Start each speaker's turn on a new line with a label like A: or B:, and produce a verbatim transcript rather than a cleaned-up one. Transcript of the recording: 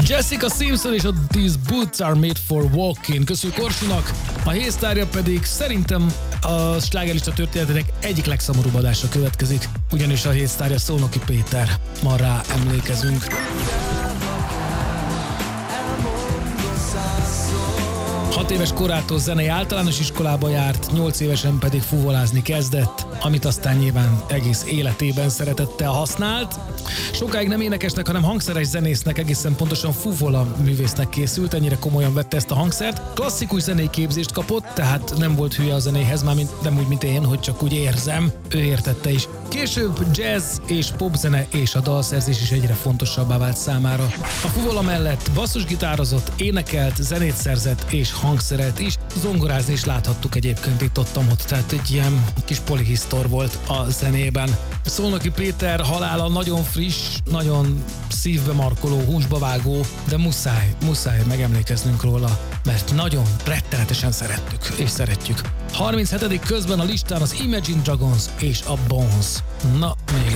A: Jessica Simpson és a These Boots Are Made For Walking. Köszönjük Orsinak, a hésztárja pedig szerintem a slágerlista történetének egyik legszomorúbb adása következik, ugyanis a hésztárja Szolnoki Péter. Ma rá emlékezünk. Hat éves korától zenei általános iskolába járt, nyolc évesen pedig fuvolázni kezdett, amit aztán nyilván egész életében szeretettel használt. Sokáig nem énekesnek, hanem hangszeres zenésznek, egészen pontosan fuvola művésznek készült, ennyire komolyan vette ezt a hangszert. Klasszikus zenei képzést kapott, tehát nem volt hülye a zenéhez, már mint, nem úgy, mint én, hogy csak úgy érzem, ő értette is. Később jazz és popzene és a dalszerzés is egyre fontosabbá vált számára. A fuvola mellett basszusgitározott, énekelt, zenét szerzett és hangszerelt is, zongorázni is láthattuk egyébként itt ott, ott, tehát egy ilyen kis polihisztor volt a zenében. Szolnoki Péter halála nagyon friss, nagyon szívbe markoló, húsba vágó, de muszáj, muszáj megemlékeznünk róla, mert nagyon rettenetesen szerettük és szeretjük. harminchetedik közben a listán az Imagine Dragons és a Bones. Na, még